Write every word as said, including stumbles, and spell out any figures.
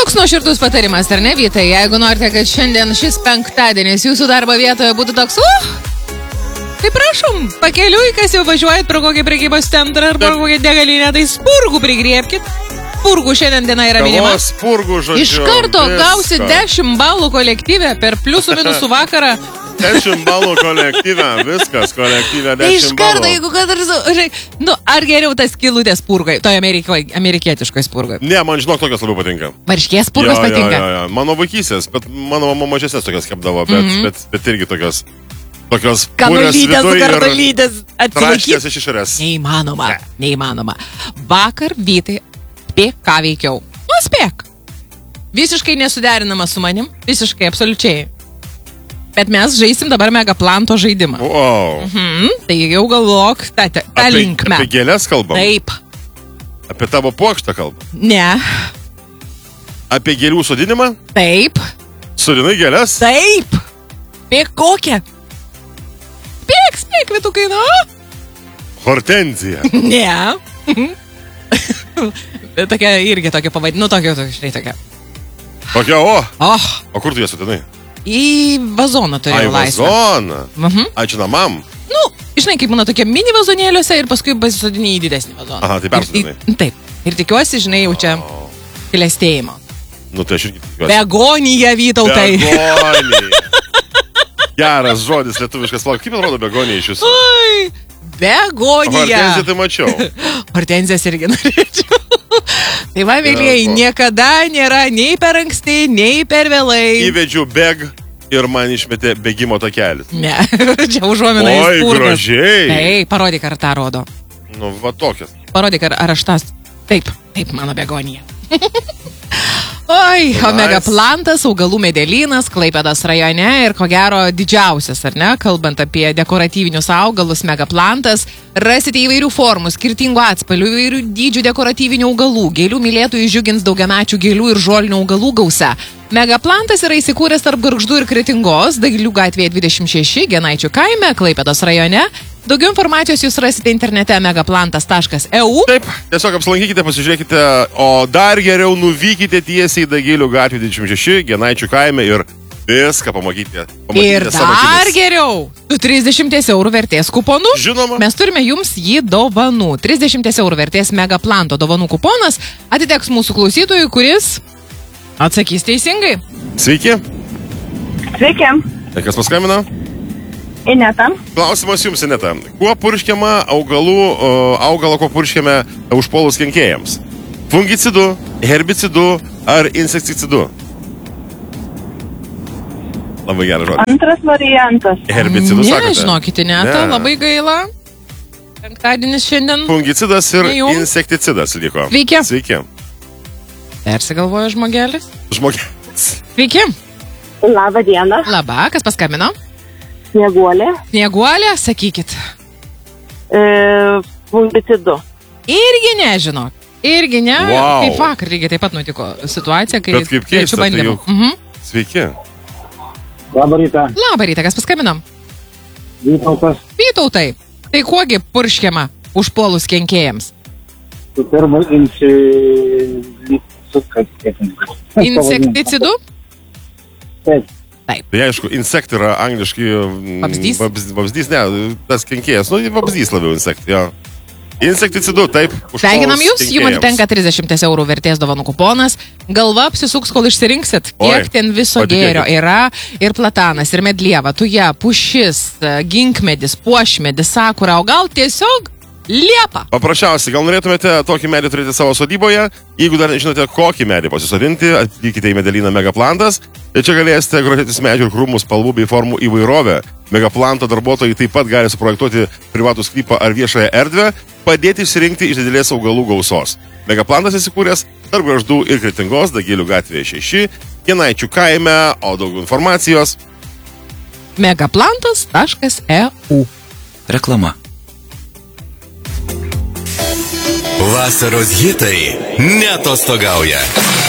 Toks nuoširdus patarimas, ar ne, Vytai? Jeigu norite, kad šiandien šis penktadienis jūsų darbo vietoje būtų toks, uh, tai prašom, pakeliui, kas jau važiuojat pro kokį prekybos centrą ar pro kokią degalinę, tai spurgų prigriebkit. Spurgų šiandien diena yra minima. Spurgų, žodžiu. Iš karto viską. gausi dešimt balų kolektyvę per pliusų minusų vakarą. dešimt balų kolektyvę, viskas, kolektyvę dešimt balų. Iš karto, jeigu kad ar, žinai, nu, ar geriau tas skylutės spurgai, toje amerikoje, amerikietiškoje spurgai? Ne, man žinok, tokios labiau patinka. Varškės spurgas jo, patinka? Jo, jo, jo. Mano vaikysės, bet mano mama mažesnės tokias kepdavo, bet, mm -hmm. bet, bet irgi tokios, tokios kanulytės su kartulytės traškės atsilaikyti. iš išorės. Neįmanoma, ne. neįmanoma. Vakar, Vytai, spėk, ką veikiau. Nu, spėk. Visiškai nesuderinama su manim, visiškai, absoliučiai. Bet mes žaisim dabar Megaplanto žaidimą. Wow. Mhm, tai jau galvok tą, tą Apie, linkmę. apie gėlės kalbam? Taip. Apie tavo puokštą kalbam? Ne. Apie gėlių sodinimą? Taip. Sodinai gėlės? Taip. Spėk kokią. Spėk, spėk, Vytukai, nu. Hortenzija. Ne. Tokia irgi tokia pavadinu, tokia, štai tokia. Tokia, o? Oh. O kur tu ją sodinai? Į vazoną turėjau laisvę. Ai, vazoną? Mhm. Ačiū namam? Nu, žinai, kaip būna tokie mini vazonėliuose ir paskui pasisodini į didesnį vazoną. Aha, tai persodinai. Ir, taip. Ir tikiuosi, žinai, jau čia oh. klestėjimo. Nu, tai aš irgi tikiuosi. Begonija, Vytautai. Begonija. Geras žodis lietuviškas. Lauk, kaip atrodo begonija iš jūsų? Oi, begonija. Hortenziją tai mačiau. Hortenzijas irgi norėčiau. Tai va, mėlyjei, niekada nėra nei per anksti, nei per vėlai. Įvedžiu beg ir man išmetė bėgimo takelis. Ne, čia užuomina į Oi, spurgas. gražiai. Taip, parodyk, ar tą rodo. Nu, va tokias. Parodyk, ar, ar aš tas. Taip, taip, mano begonija. Oi, Nice. Megaplantas, augalų medelynas, Klaipėdos rajone ir ko gero didžiausias, ar ne, kalbant apie dekoratyvinius augalus, Megaplantas, rasite įvairių formų, skirtingų atspalvių, įvairių dydžių dekoratyvinių augalų, gėlių mylėtojų džiugins daugiamečių gėlių ir žolinių augalų gausa. Megaplantas yra įsikūręs tarp Gargždų ir Kretingos, Dagilių gatvėje dvidešimt šeši, Genaičių kaime, Klaipėdos rajone. Daugiau informacijos jūs rasite internete megaplantas taškas e u. Taip, tiesiog apsilankykite, pasižiūrėkite, o dar geriau nuvykite tiesiai į Dagilių gatvę dvidešimt šeši, Genaičių kaime ir viską pamatykite. pamatykite Ir savo dar akimis. geriau, su trisdešimt eurų vertės kuponu. Žinoma. Mes turime jums jį dovanų. trisdešimt eurų vertės Megaplanto dovanų kuponas atiteks mūsų klausytojui, kuris atsakys teisingai. Sveiki. Sveiki. Tai kas paskambino? Ineta. Klausimas jums, Ineta. Kuo purškiama augalų, o, augalo, kuo purškiame užpuolus kenkėjams? Fungicidu, herbicidu ar insekticidu? Labai geras žodis. Antras variantas. Herbicidų Ne, sakote? žinokite, ne, ta, labai gaila. Penktadienis šiandien. Fungicidas ir Ne jum. insekticidas liko. Sveiki. Sveiki. Persigalvojo žmogelis. Žmogelis. Sveiki. Labą dieną. Laba, kas paskambino? Snieguolė. Snieguolė, sakykit. E, fungicidu. Irgi nežinok. Irgi ne. Wow. Kaip vakar lygiai taip pat nutiko situacija, kai Bet kaip keista, trečiu tai bandymu. juk- Mhm. Sveiki. Labą rytą. Labą rytą, kas paskambino? Vytautas. Vytautai, tai kuogi purškiama užpuolus kenkėjams? Tu pirma insi... Kaip Insekticidu? Taip. Tai aišku, insekt yra angliškai... mm, Vabzdys? Vabzdys, vabzdys ne, tas kenkėjas. Nu, vabzdys labiau insekt, jo. Insekticidu, taip. užpuolus Sveikinam jūs, jums kenkėjams. atitenka trisdešimt eurų vertės dovanų kuponas. Galva apsisuks, kol išsirinksit, kiek Oi, ten viso patikėkit. gėrio yra. Ir platanas, ir medlieva, tuja, pušis, ginkmedis, puošmedis, sakura, o gal tiesiog liepa. Paprasčiausiai, gal norėtumėte tokį medį turėti savo sodyboje? Jeigu dar nežinote, kokį medį pasisodinti, atvykite į medelyną Megaplantas. Ir čia galėsite grožėtis medžių ir krūmų spalvų bei formų įvairovę. Megaplanto darbuotojai taip pat gali suprojektuoti privatų sklypą ar viešąją erdvę, padėti išsirinkti iš didelės augalų gausos. Megaplantas įsikūręs tarp Gargždų ir Kretingos, Dagilių gatvėje šeši, Genaičių kaime, o daugiau informacijos. megaplantas taškas e u. Reklama. Vasaros hitai neatostogauja.